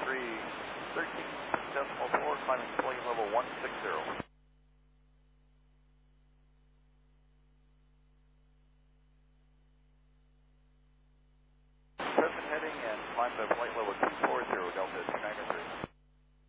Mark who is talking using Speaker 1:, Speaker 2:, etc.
Speaker 1: 13.4, climbing plane level 160. Present heading and climb to flight level 240, Delta China 3.